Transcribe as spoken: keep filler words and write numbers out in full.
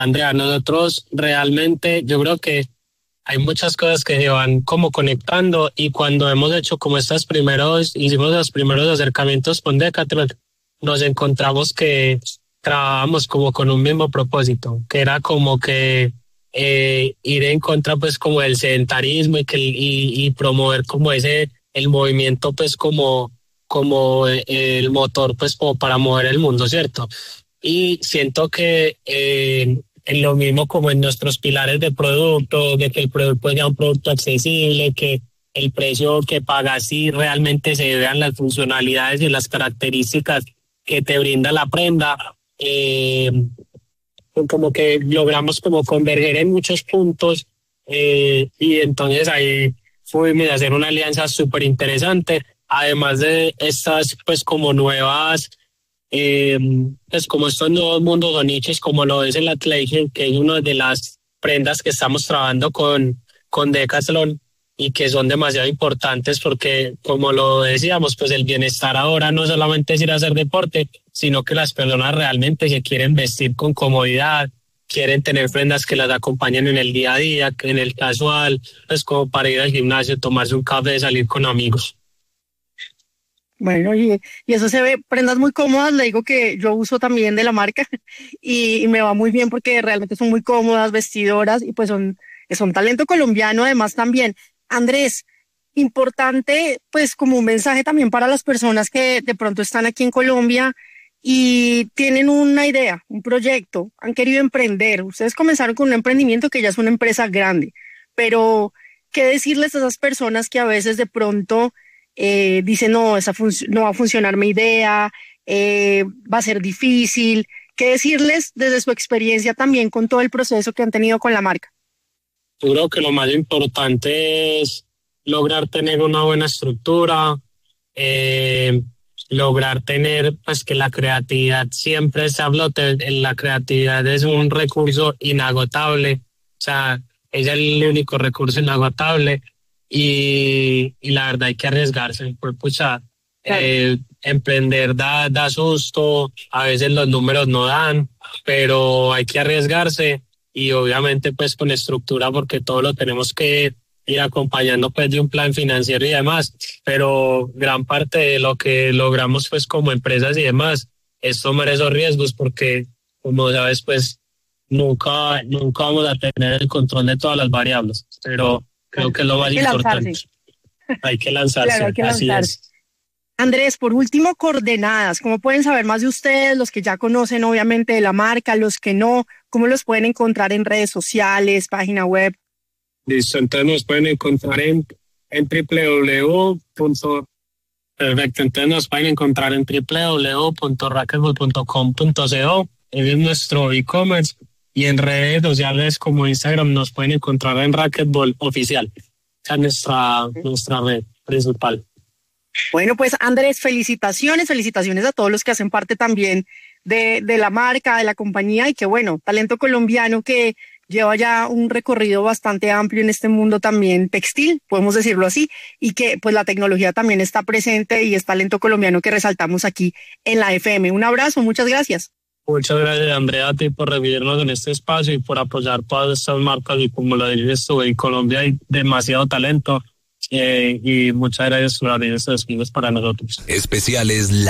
Andrea, nosotros realmente, yo creo que hay muchas cosas que se van como conectando y cuando hemos hecho como estos primeros, hicimos los primeros acercamientos con Decathlon, nos encontramos que trabajamos como con un mismo propósito, que era como que eh, ir en contra pues como del sedentarismo y que y, y promover como ese el movimiento pues como como eh, el motor pues como para mover el mundo, ¿cierto? Y siento que eh, en lo mismo como en nuestros pilares de producto, de que el producto sea un producto accesible, que el precio que pagas sí realmente se vean las funcionalidades y las características que te brinda la prenda, eh, como que logramos como converger en muchos puntos eh, y entonces ahí fuimos a hacer una alianza súper interesante, además de estas pues como nuevas eh, pues como estos nuevos mundos o nichos como lo es el athleisure, que es una de las prendas que estamos trabajando con, con Decathlon y que son demasiado importantes porque como lo decíamos, pues el bienestar ahora no solamente es ir a hacer deporte, sino que las personas realmente se quieren vestir con comodidad, quieren tener prendas que las acompañen en el día a día, en el casual, pues como para ir al gimnasio, tomarse un café, salir con amigos. Bueno, y, y eso se ve, prendas muy cómodas, le digo que yo uso también de la marca y, y me va muy bien porque realmente son muy cómodas, vestidoras y pues son, son talento colombiano además también. Andrés, importante pues como un mensaje también para las personas que de pronto están aquí en Colombia y tienen una idea, un proyecto, han querido emprender. Ustedes comenzaron con un emprendimiento que ya es una empresa grande, pero ¿qué decirles a esas personas que a veces de pronto eh, dicen no, esa func- no va a funcionar mi idea, eh, va a ser difícil? ¿Qué decirles desde su experiencia también con todo el proceso que han tenido con la marca? Yo creo que lo más importante es lograr tener una buena estructura, eh, lograr tener, pues que la creatividad siempre se flote. La creatividad es un recurso inagotable, o sea, es el único recurso inagotable y, y la verdad hay que arriesgarse, pues pucha, Claro. eh, emprender da, da susto, a veces los números no dan, pero hay que arriesgarse y obviamente pues con estructura porque todo lo tenemos que ir acompañando pues de un plan financiero y demás, pero gran parte de lo que logramos pues como empresas y demás es tomar esos riesgos porque como sabes pues nunca, nunca vamos a tener el control de todas las variables, pero creo Claro. que es lo Hay más que importante. lanzarse, Hay que claro, hay lanzarse, que así lanzarse. es. Andrés, por último, coordenadas. ¿Cómo pueden saber más de ustedes? Los que ya conocen, obviamente, de la marca, los que no, ¿cómo los pueden encontrar en redes sociales, página web? Listo, entonces nos pueden encontrar en, en www. Perfecto, entonces nos pueden encontrar en www punto racquetball punto com punto co, ese es nuestro e-commerce, y en redes sociales como Instagram nos pueden encontrar en Racquetball Oficial, esa es nuestra, nuestra red principal. Bueno, pues Andrés, felicitaciones, felicitaciones a todos los que hacen parte también de, de la marca, de la compañía y que bueno, talento colombiano que lleva ya un recorrido bastante amplio en este mundo también textil, podemos decirlo así, y que pues la tecnología también está presente y es talento colombiano que resaltamos aquí en la F M. Un abrazo, muchas gracias. Muchas gracias, Andrea, a ti por recibirnos en este espacio y por apoyar todas estas marcas. Y como lo dices tú, en Colombia hay demasiado talento eh, y muchas gracias por abrir estos espacios para nosotros. Especiales